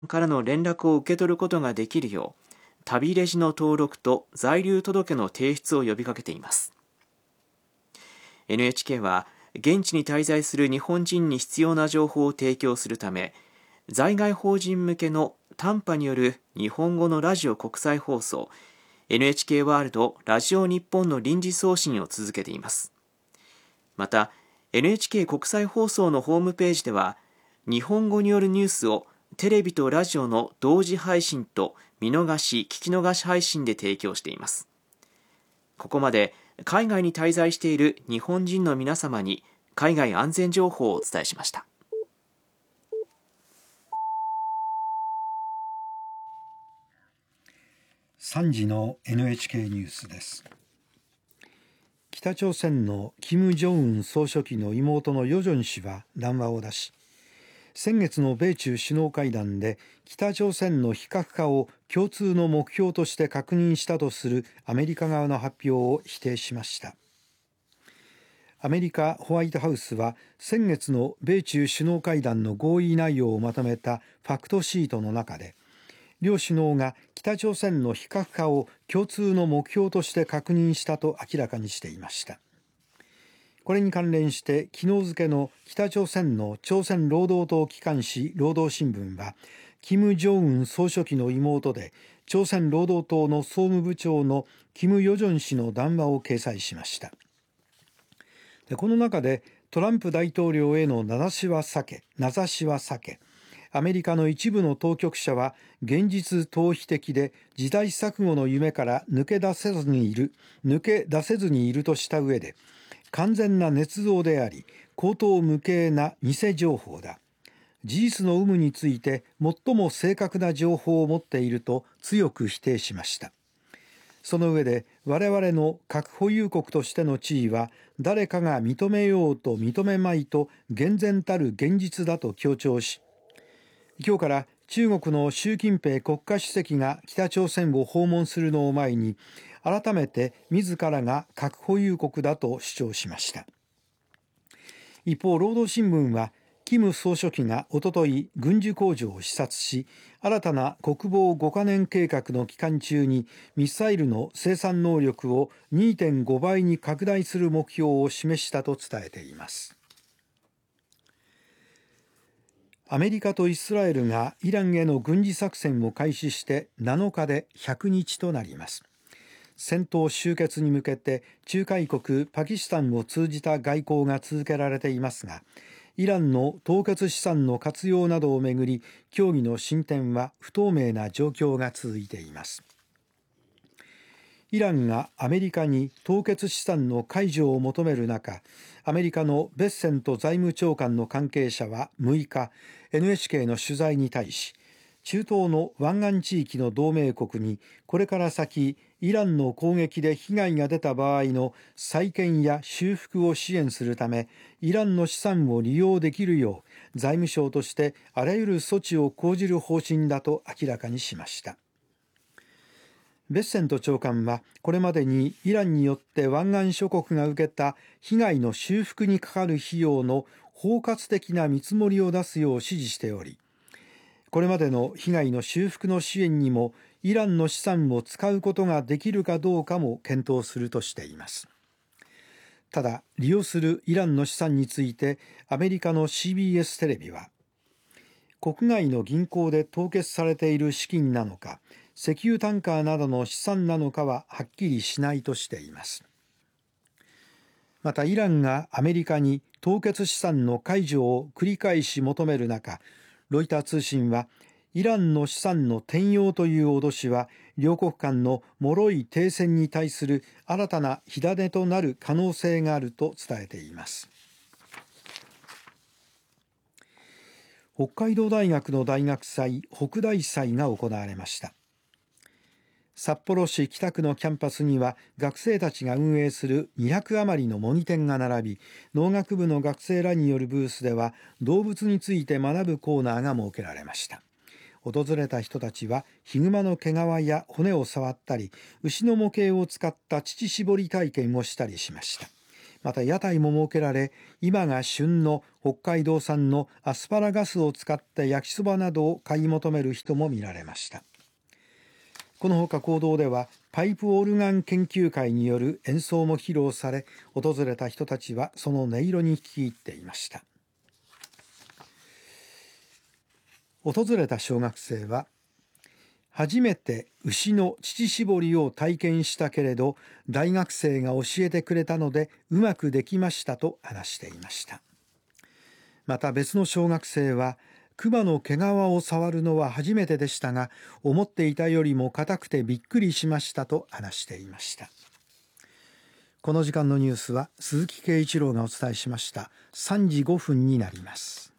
からの連絡を受け取ることができるよう、旅レジの登録と在留届の提出を呼びかけています。NHK は現地に滞在する日本人に必要な情報を提供するため、在外邦人向けの短波による日本語のラジオ国際放送 NHK ワールドラジオ日本の臨時送信を続けています。また NHK 国際放送のホームページでは、日本語によるニュースをテレビとラジオの同時配信と見逃し・聞き逃し配信で提供しています。ここまで海外に滞在している日本人の皆様に海外安全情報をお伝えしました。 3時の NHK ニュースです。北朝鮮の金正恩総書記の妹の与正氏は談話を出し、先月の米中首脳会談で北朝鮮の非核化を共通の目標として確認したとするアメリカ側の発表を否定しました。アメリカホワイトハウスは先月の米中首脳会談の合意内容をまとめたファクトシートの中で、両首脳が北朝鮮の非核化を共通の目標として確認したと明らかにしていました。これに関連して昨日付の北朝鮮の朝鮮労働党機関紙労働新聞は、金正恩総書記の妹で朝鮮労働党の総務部長の金与正氏の談話を掲載しました。この中でトランプ大統領への名指しは避け、アメリカの一部の当局者は現実逃避的で時代錯誤の夢から抜け出せずにいるとした上で、完全な捏造であり荒唐無稽な偽情報だ。事実の有無について最も正確な情報を持っていると強く否定しました。その上で、我々の核保有国としての地位は誰かが認めようと認めまいと厳然たる現実だと強調し、今日から中国の習近平国家主席が北朝鮮を訪問するのを前に、改めて自らが核保有国だと主張しました。一方、労働新聞は金総書記がおととい軍需工場を視察し、新たな国防5カ年計画の期間中にミサイルの生産能力を 2.5 倍に拡大する目標を示したと伝えています。アメリカとイスラエルがイランへの軍事作戦を開始して7日で100日となります。戦闘終結に向けて仲介国パキスタンを通じた外交が続けられていますが、イランの凍結資産の活用などをめぐり協議の進展は不透明な状況が続いています。イランがアメリカに凍結資産の解除を求める中、アメリカのベッセント財務長官の関係者は6日、NHK の取材に対し、中東の湾岸地域の同盟国にこれから先イランの攻撃で被害が出た場合の再建や修復を支援するため、イランの資産を利用できるよう財務省としてあらゆる措置を講じる方針だと明らかにしました。ベッセント長官はこれまでにイランによって湾岸諸国が受けた被害の修復にかかる費用の包括的な見積もりを出すよう指示しており、これまでの被害の修復の支援にもイランの資産を使うことができるかどうかも検討するとしています。ただ、利用するイランの資産についてアメリカの CBS テレビは、国外の銀行で凍結されている資金なのか、石油タンカーなどの資産なのかははっきりしないとしています。また、イランがアメリカに凍結資産の解除を繰り返し求める中、ロイター通信はイランの資産の転用という脅しは両国間の脆い停戦に対する新たな火種となる可能性があると伝えています。北海道大学の大学祭北大祭が行われました。札幌市北区のキャンパスには学生たちが運営する200余りの模擬店が並び、農学部の学生らによるブースでは動物について学ぶコーナーが設けられました。訪れた人たちはヒグマの毛皮や骨を触ったり、牛の模型を使った乳搾り体験をしたりしました。 また屋台も設けられ、今が旬の北海道産のアスパラガスを使った焼きそばなどを買い求める人も見られました。このほか講堂ではパイプオルガン研究会による演奏も披露され、訪れた人たちはその音色に聞き入っていました。訪れた小学生は、初めて牛の乳搾りを体験したけれど、大学生が教えてくれたのでうまくできましたと話していました。また別の小学生は、熊の毛皮を触るのは初めてでしたが、思っていたよりも硬くてびっくりしましたと話していました。この時間のニュースは鈴木圭一郎がお伝えしました。3時5分になります。